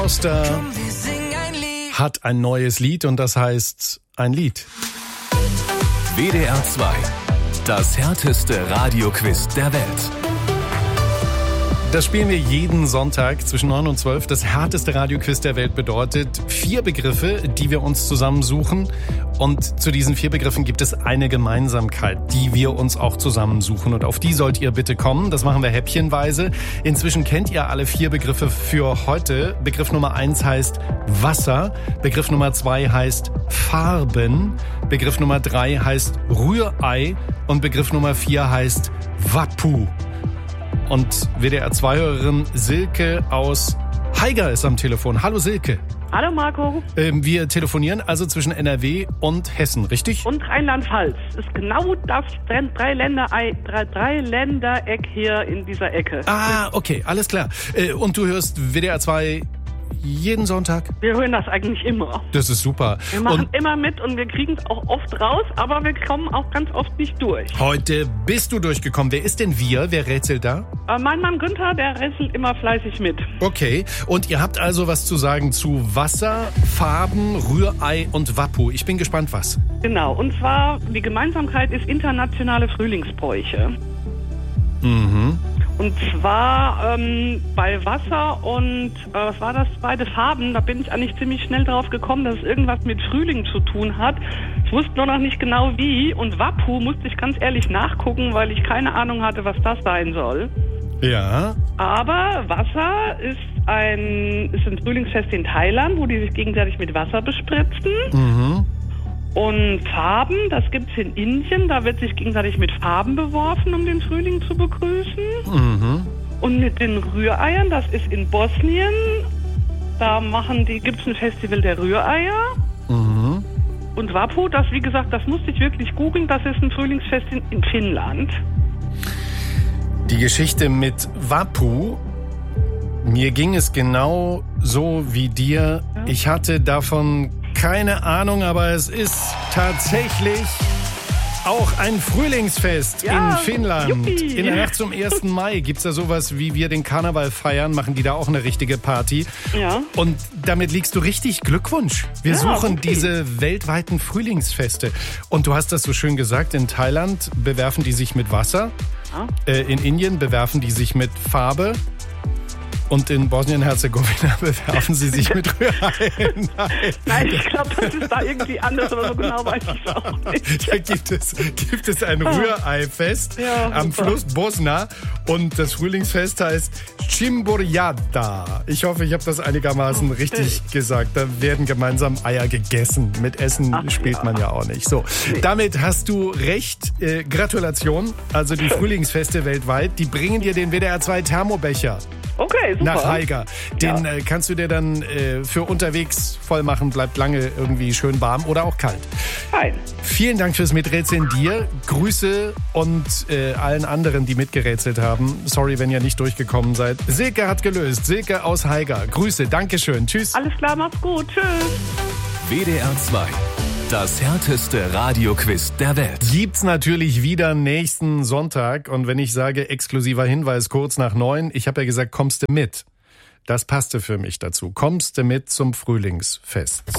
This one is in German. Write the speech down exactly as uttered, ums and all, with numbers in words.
Oster hat ein neues Lied und das heißt ein Lied. W D R zwei, das härteste Radioquiz der Welt. Das spielen wir jeden Sonntag zwischen neun und zwölf. Das härteste Radioquiz der Welt bedeutet vier Begriffe, die wir uns zusammensuchen. Und zu diesen vier Begriffen gibt es eine Gemeinsamkeit, die wir uns auch zusammensuchen. Und auf die sollt ihr bitte kommen. Das machen wir häppchenweise. Inzwischen kennt ihr alle vier Begriffe für heute. Begriff Nummer eins heißt Wasser. Begriff Nummer zwei heißt Farben. Begriff Nummer drei heißt Rührei. Und Begriff Nummer vier heißt Wappu. Und W D R zwei Hörerin Silke aus Haiger ist am Telefon. Hallo Silke. Hallo Marco. Ähm, wir telefonieren also zwischen N R W und Hessen, richtig? Und Rheinland-Pfalz. Ist genau das drei Länder, drei, drei Ländereck hier in dieser Ecke. Ah, okay, alles klar. Äh, und du hörst W D R zwei jeden Sonntag? Wir hören das eigentlich immer. Das ist super. Wir machen und immer mit und wir kriegen es auch oft raus, aber wir kommen auch ganz oft nicht durch. Heute bist du durchgekommen. Wer ist denn wir? Wer rätselt da? Äh, mein Mann Günther, der rätselt immer fleißig mit. Okay. Und ihr habt also was zu sagen zu Wasser, Farben, Rührei und Wappu. Ich bin gespannt, was. Genau. Und zwar, die Gemeinsamkeit ist internationale Frühlingsbräuche. Mhm. Und zwar ähm, bei Wasser und, äh, was war das, beide Farben, da bin ich eigentlich ziemlich schnell drauf gekommen, dass es irgendwas mit Frühling zu tun hat. Ich wusste nur noch nicht genau wie. Und Wappu musste ich ganz ehrlich nachgucken, weil ich keine Ahnung hatte, was das sein soll. Ja. Aber Wasser ist ein, ist ein Frühlingsfest in Thailand, wo die sich gegenseitig mit Wasser bespritzen. Mhm. Und Farben, das gibt's in Indien, da wird sich gegenseitig mit Farben beworfen, um den Frühling zu begrüßen. Mhm. Und mit den Rühreiern, das ist in Bosnien, da machen die, gibt's ein Festival der Rühreier. Mhm. Und Wappu, das wie gesagt, das musste ich wirklich googeln, das ist ein Frühlingsfest in, in Finnland. Die Geschichte mit Wappu, mir ging es genau so wie dir. Ja. Ich hatte davon keine Ahnung, aber es ist tatsächlich auch ein Frühlingsfest ja, in Finnland. Juppie. In der Nacht zum ersten Mai gibt's da sowas, wie wir den Karneval feiern, machen die da auch eine richtige Party. Ja. Und damit liegst du richtig. Glückwunsch. Wir Ja, suchen okay. diese weltweiten Frühlingsfeste. Und du hast das so schön gesagt, in Thailand bewerfen die sich mit Wasser. Ja. Äh, in Indien bewerfen die sich mit Farbe. Und in Bosnien-Herzegowina bewerfen sie sich mit Rührei. Nein, Nein, ich glaube, das ist da irgendwie anders, aber so genau weiß ich es auch nicht. Da gibt es, gibt es ein Rühreifest Ja, am super. Fluss Bosna und das Frühlingsfest heißt Cimburjada. Ich hoffe, ich habe das einigermaßen richtig gesagt. Da werden gemeinsam Eier gegessen. Mit Essen Ach, spielt ja. man ja auch nicht. So, damit hast du recht. Äh, Gratulation. Also die Frühlingsfeste weltweit, die bringen dir den W D R zwei Thermobecher. Okay, super. Nach Haiger. Den Ja. äh, kannst du dir dann äh, für unterwegs voll machen, bleibt lange irgendwie schön warm oder auch kalt. Fein. Vielen Dank fürs Miträtseln dir. Grüße und äh, allen anderen, die mitgerätselt haben. Sorry, wenn ihr nicht durchgekommen seid. Silke hat gelöst. Silke aus Haiger. Grüße, Dankeschön. Tschüss. Alles klar, macht's gut. Tschüss. W D R zwei, das härteste Radioquiz der Welt. Gibt's natürlich wieder nächsten Sonntag. Und wenn ich sage exklusiver Hinweis kurz nach neun, ich habe ja gesagt, kommst du mit. Das passte für mich dazu. Kommst du mit zum Frühlingsfest.